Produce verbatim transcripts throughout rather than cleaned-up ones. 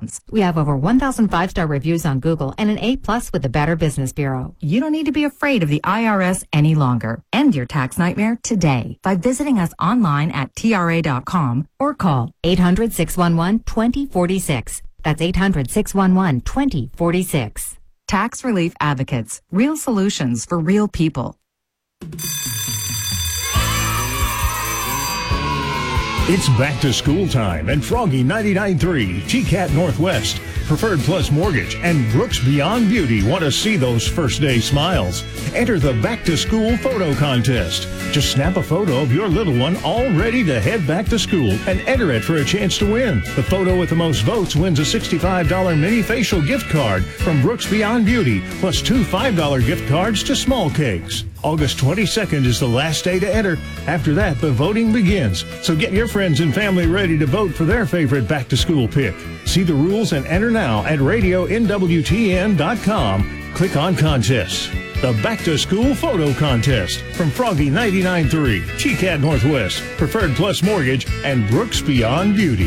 pounds. We have over one thousand five-star reviews on Google and an A plus with the Better Business Bureau. You don't need to be afraid of the I R S any longer. End your tax nightmare today by visiting us online at T R A dot com or call eight hundred, six one one, two zero four six. That's eight hundred, six one one, two zero four six. Tax Relief Advocates. Real solutions for real people. It's back to school time and Froggy ninety-nine point three, T CAT Northwest, Preferred Plus Mortgage, and Brooks Beyond Beauty want to see those first day smiles. Enter the back to school photo contest. Just snap a photo of your little one all ready to head back to school and enter it for a chance to win. The photo with the most votes wins a sixty-five dollars mini facial gift card from Brooks Beyond Beauty, plus two five dollars gift cards to Small Cakes. August twenty-second is the last day to enter. After that, the voting begins. So get your friends and family ready to vote for their favorite back-to-school pick. See the rules and enter now at radio N W T N dot com. Click on contests. The Back-to-School Photo Contest from Froggy ninety-nine point three, T CAT Northwest, Preferred Plus Mortgage, and Brooks Beyond Beauty.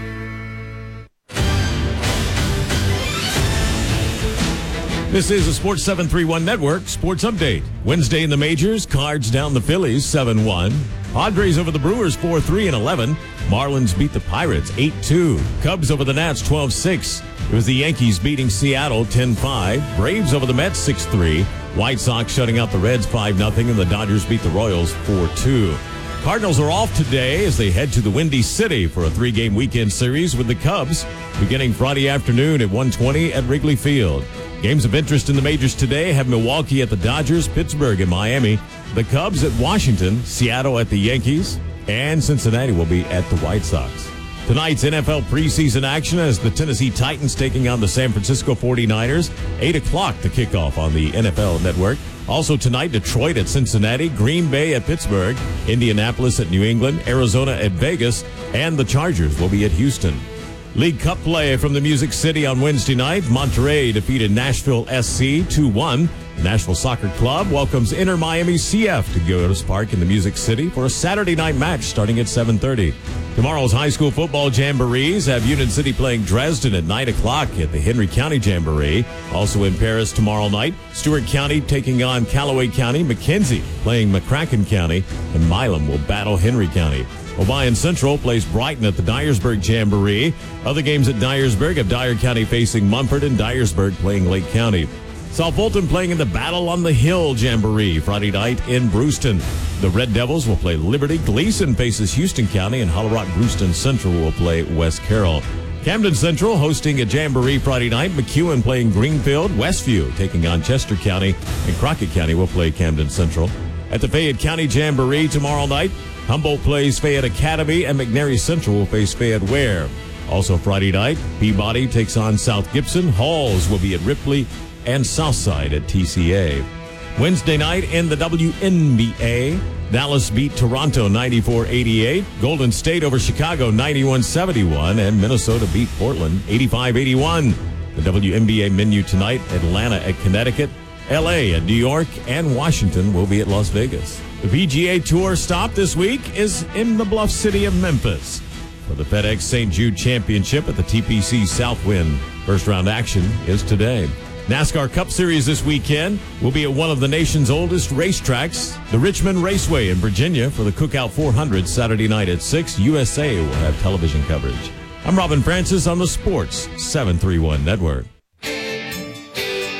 This is a Sports seven thirty-one Network Sports Update. Wednesday in the majors, Cards down the Phillies seven one. Padres over the Brewers four three and eleven. Marlins beat the Pirates eight two. Cubs over the Nats twelve six. It was the Yankees beating Seattle ten five. Braves over the Mets six three. White Sox shutting out the Reds five nothing, and the Dodgers beat the Royals four two. Cardinals are off today as they head to the Windy City for a three-game weekend series with the Cubs beginning Friday afternoon at one twenty at Wrigley Field. Games of interest in the majors today have Milwaukee at the Dodgers, Pittsburgh at Miami, the Cubs at Washington, Seattle at the Yankees, and Cincinnati will be at the White Sox. Tonight's N F L preseason action as the Tennessee Titans taking on the San Francisco forty-niners, eight o'clock to kick off on the N F L Network. Also tonight, Detroit at Cincinnati, Green Bay at Pittsburgh, Indianapolis at New England, Arizona at Vegas, and the Chargers will be at Houston. League Cup play from the Music City on Wednesday night. Monterey defeated Nashville S C two one. The Nashville Soccer Club welcomes Inter Miami C F to Geodis Park in the Music City for a Saturday night match starting at seven thirty. Tomorrow's high school football jamborees have Union City playing Dresden at nine o'clock at the Henry County Jamboree. Also in Paris tomorrow night, Stewart County taking on Callaway County, McKenzie playing McCracken County, and Milam will battle Henry County. Obion Central plays Brighton at the Dyersburg Jamboree. Other games at Dyersburg have Dyer County facing Mumford and Dyersburg playing Lake County. South Fulton playing in the Battle on the Hill Jamboree Friday night in Brewston. The Red Devils will play Liberty. Gleason faces Houston County, and Hollow Rock Brewston Central will play West Carroll. Camden Central hosting a Jamboree Friday night. McEwen playing Greenfield. Westview taking on Chester County, and Crockett County will play Camden Central. At the Fayette County Jamboree tomorrow night, Humboldt plays Fayette Academy, and McNary Central will face Fayette Ware. Also Friday night, Peabody takes on South Gibson. Halls will be at Ripley, and Southside at T C A. Wednesday night in the W N B A, Dallas beat Toronto ninety-four eighty-eight. Golden State over Chicago ninety-one seventy-one, and Minnesota beat Portland eighty-five eighty-one. The W N B A menu tonight, Atlanta at Connecticut, L A at New York, and Washington will be at Las Vegas. The P G A Tour stop this week is in the bluff city of Memphis for the FedEx Saint Jude Championship at the T P C Southwind. First round action is today. NASCAR Cup Series this weekend will be at one of the nation's oldest racetracks, the Richmond Raceway in Virginia, for the Cookout four hundred Saturday night at six. U S A will have television coverage. I'm Robin Francis on the Sports seven thirty-one Network.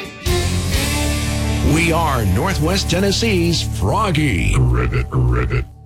We are Northwest Tennessee's Froggy. Ribbit, ribbit.